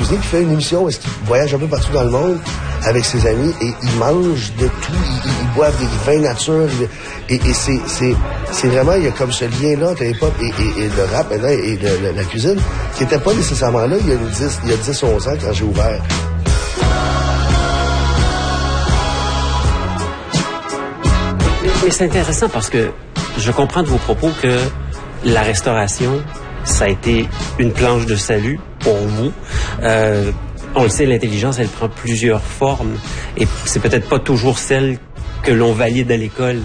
États-Unis, puis fait une émission où est-ce qu'il voyage un peu partout dans le monde avec ses amis et il mange de tout, il boit des vins nature et c'est vraiment, il y a comme ce lien-là entre l'époque et le rap maintenant et la cuisine qui n'était pas nécessairement là il y a 10-11 ans quand j'ai ouvert. Mais c'est intéressant parce que je comprends de vos propos que la restauration, ça a été une planche de salut pour vous. On le sait, l'intelligence, elle prend plusieurs formes et c'est peut-être pas toujours celle que l'on valide à l'école.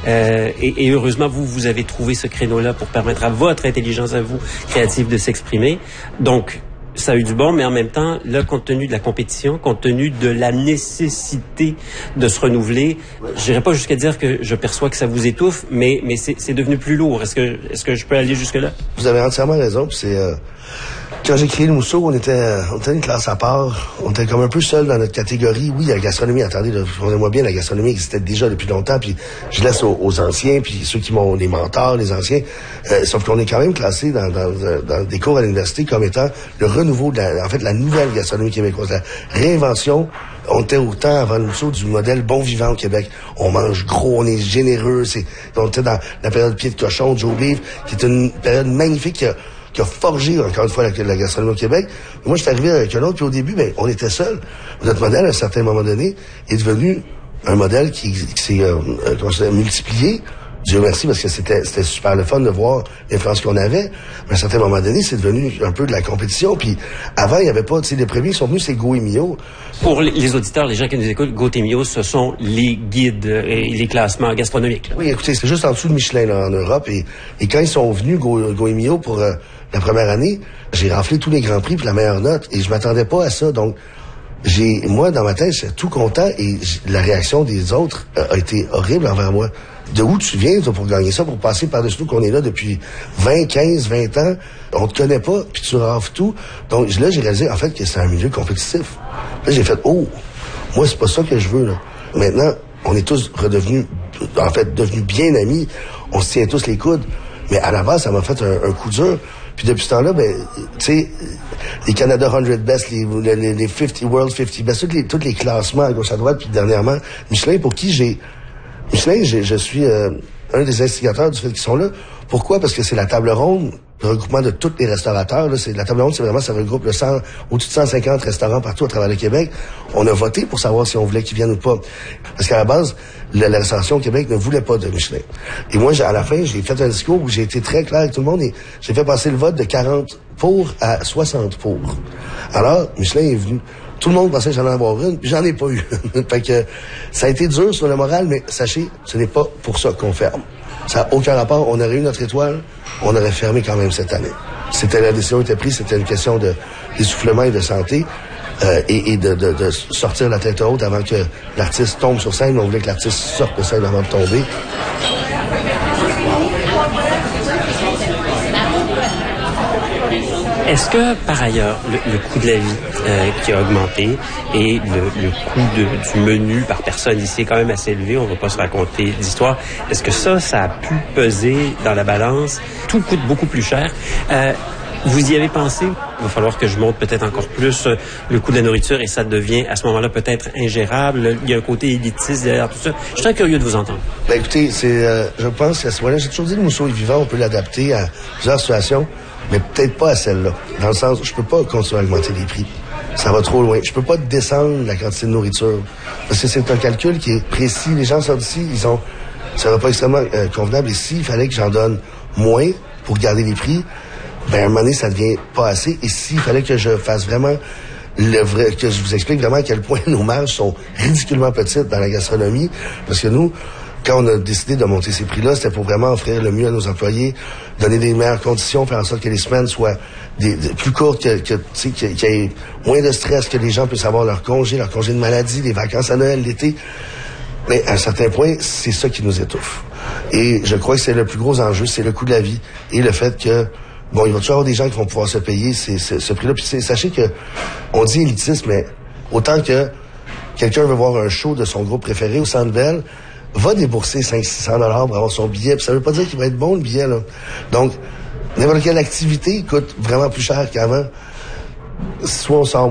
Et heureusement, vous avez trouvé ce créneau-là pour permettre à votre intelligence, à vous, créative, de s'exprimer. Donc, ça a eu du bon, mais en même temps, là, compte tenu de la compétition, compte tenu de la nécessité de se renouveler, j'irai pas jusqu'à dire que je perçois que ça vous étouffe, mais c'est devenu plus lourd. Est-ce que je peux aller jusque-là? Vous avez entièrement raison, puis c'est... Quand j'ai créé le Mousseau, on était une classe à part. On était comme un peu seul dans notre catégorie. Oui, il y a la gastronomie. Attendez, prenez-moi bien, la gastronomie existait déjà depuis longtemps. Puis je laisse aux anciens, puis ceux qui m'ont les mentors, les anciens. Sauf qu'on est quand même classé dans des cours à l'université comme étant le renouveau de la nouvelle gastronomie québécoise, la réinvention. On était autant avant le Mousseau du modèle bon vivant au Québec. On mange gros, on est généreux. On était dans la période pied de cochon, Joe Beef, qui est une période magnifique qui a forgé, encore une fois, la gastronomie au Québec. Moi, je suis arrivé avec un autre, puis au début, on était seuls. Notre modèle, à un certain moment donné, est devenu un modèle qui s'est multiplié. Dieu merci, parce que c'était super le fun de voir l'influence qu'on avait. Mais à un certain moment donné, c'est devenu un peu de la compétition. Puis avant, il n'y avait pas, les premiers qui sont venus, c'est Go et Mio. Pour les auditeurs, les gens qui nous écoutent, Go et Mio, ce sont les guides et les classements gastronomiques. Là. Oui, écoutez, c'est juste en dessous de Michelin, là, en Europe. Et quand ils sont venus, Go et Mio, pour la première année, j'ai raflé tous les grands prix puis la meilleure note. Et je m'attendais pas à ça. Donc, moi, dans ma tête, j'étais tout content. Et la réaction des autres a été horrible envers moi. De où tu viens, toi, pour gagner ça, pour passer par-dessus nous, qu'on est là depuis 20, 15, 20 ans, on te connaît pas, puis tu rafles tout. Donc là, j'ai réalisé, en fait, que c'est un milieu compétitif. Là, j'ai fait, moi, c'est pas ça que je veux, là. Maintenant, on est tous devenus bien amis. On se tient tous les coudes. Mais à la base, ça m'a fait un coup dur. Puis depuis ce temps-là, tu sais, les Canada 100 Best, les 50 World 50 Best, tous les classements à gauche à droite, puis dernièrement, Michelin, pour qui Michelin, je suis un des instigateurs du fait qu'ils sont là. Pourquoi? Parce que c'est la table ronde, le regroupement de tous les restaurateurs. Là, la table ronde, ça regroupe au-dessus de 150 restaurants partout à travers le Québec. On a voté pour savoir si on voulait qu'ils viennent ou pas. Parce qu'à la base, la restauration au Québec ne voulait pas de Michelin. Et moi, à la fin, j'ai fait un discours où j'ai été très clair avec tout le monde et j'ai fait passer le vote de 40 pour à 60 pour. Alors, Michelin est venu. Tout le monde pensait que j'en allais avoir une, puis j'en ai pas eu. Fait que ça a été dur sur le moral, mais sachez, ce n'est pas pour ça qu'on ferme. Ça n'a aucun rapport. On aurait eu notre étoile, on aurait fermé quand même cette année. La décision était prise, c'était une question d'essoufflement et de santé, et de sortir la tête haute avant que l'artiste tombe sur scène. On voulait que l'artiste sorte de scène avant de tomber. Est-ce que, par ailleurs, le coût de la vie qui a augmenté et le coût du menu par personne ici est quand même assez élevé, on ne va pas se raconter d'histoire, est-ce que ça a pu peser dans la balance? Tout coûte beaucoup plus cher. Vous y avez pensé? Il va falloir que je monte peut-être encore plus le coût de la nourriture et ça devient à ce moment-là peut-être ingérable. Il y a un côté élitiste derrière tout ça. Je suis très curieux de vous entendre. Écoutez, je pense qu'à ce moment-là, j'ai toujours dit le Mousseau est vivant, on peut l'adapter à plusieurs situations, mais peut-être pas à celle-là. Dans le sens, je peux pas continuer à augmenter les prix. Ça va trop loin. Je peux pas descendre la quantité de nourriture. Parce que c'est un calcul qui est précis. Les gens sortent d'ici, ça va pas extrêmement convenable. Et s'il fallait que j'en donne moins pour garder les prix, à un moment donné, ça devient pas assez. Et s'il fallait que je fasse vraiment que je vous explique vraiment à quel point nos marges sont ridiculement petites dans la gastronomie, parce que nous, quand on a décidé de monter ces prix-là, c'était pour vraiment offrir le mieux à nos employés, donner des meilleures conditions, faire en sorte que les semaines soient plus courtes, qu'il y ait moins de stress, que les gens puissent avoir leur congé de maladie, les vacances à Noël, l'été. Mais à un certain point, c'est ça qui nous étouffe. Et je crois que c'est le plus gros enjeu, c'est le coût de la vie et le fait que il va toujours avoir des gens qui vont pouvoir se payer ce prix-là. Puis sachez que on dit élitisme, mais autant que quelqu'un veut voir un show de son groupe préféré au Centre Bell, va débourser 500-600 $ pour avoir son billet. Puis ça veut pas dire qu'il va être bon, le billet, là. Donc, n'importe quelle activité coûte vraiment plus cher qu'avant. Soit on s'en